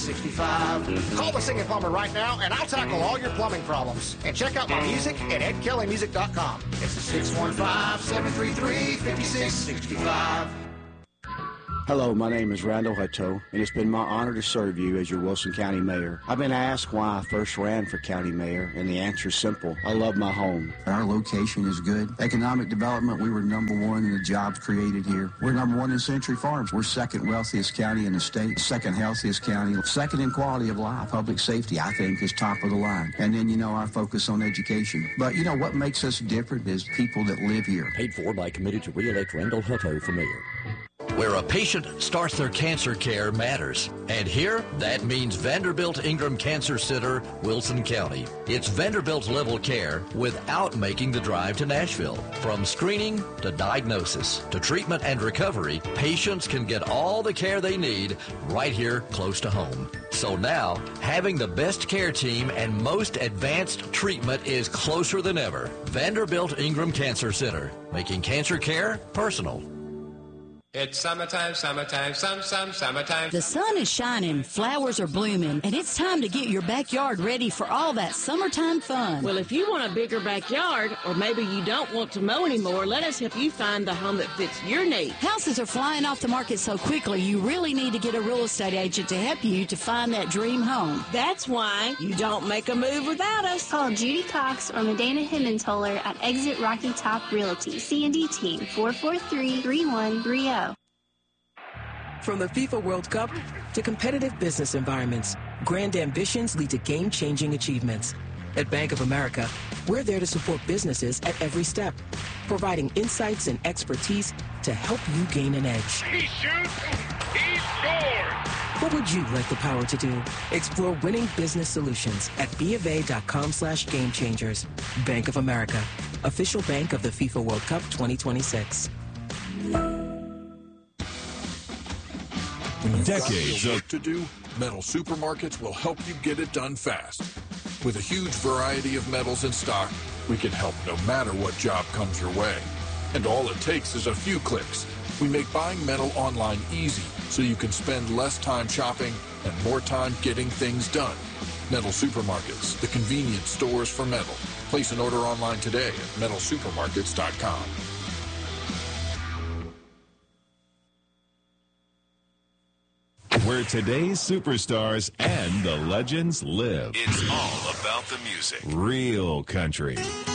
5665. Call the Singing Plumber right now, and I'll tackle all your plumbing problems. And check out my music at edkellymusic.com. It's 615-733-5665. Hello, my name is Randall Hutto, and it's been my honor to serve you as your Wilson County Mayor. I've been asked why I first ran for County Mayor, and the answer is simple. I love my home. Our location is good. Economic development, we were number one in the jobs created here. We're number one in Century Farms. We're second wealthiest county in the state, second healthiest county, second in quality of life. Public safety, I think, is top of the line. And then, our focus on education. But, what makes us different is people that live here. Paid for by Committee to re-elect Randall Hutto for mayor. Where a patient starts their cancer care matters. And here, that means Vanderbilt Ingram Cancer Center, Wilson County. It's Vanderbilt level care without making the drive to Nashville. From screening to diagnosis to treatment and recovery, patients can get all the care they need right here close to home. So now, having the best care team and most advanced treatment is closer than ever. Vanderbilt Ingram Cancer Center, making cancer care personal. It's summertime, summertime, summertime. The sun is shining, flowers are blooming, and it's time to get your backyard ready for all that summertime fun. Well, if you want a bigger backyard, or maybe you don't want to mow anymore, let us help you find the home that fits your needs. Houses are flying off the market so quickly, you really need to get a real estate agent to help you to find that dream home. That's why you don't make a move without us. Call Judy Cox or Medina Himmentoller at Exit Rocky Top Realty. C&D Team, 443-3130. From the FIFA World Cup to competitive business environments, grand ambitions lead to game-changing achievements. At Bank of America, we're there to support businesses at every step, providing insights and expertise to help you gain an edge. He shoots, he scores! What would you like the power to do? Explore winning business solutions at BofA.com/gamechangers. Bank of America, official bank of the FIFA World Cup 2026. With decades of work to do, Metal Supermarkets will help you get it done fast. With a huge variety of metals in stock, we can help no matter what job comes your way. And all it takes is a few clicks. We make buying metal online easy so you can spend less time shopping and more time getting things done. Metal Supermarkets, the convenient stores for metal. Place an order online today at metalsupermarkets.com. Where today's superstars and the legends live. It's all about the music. Real country.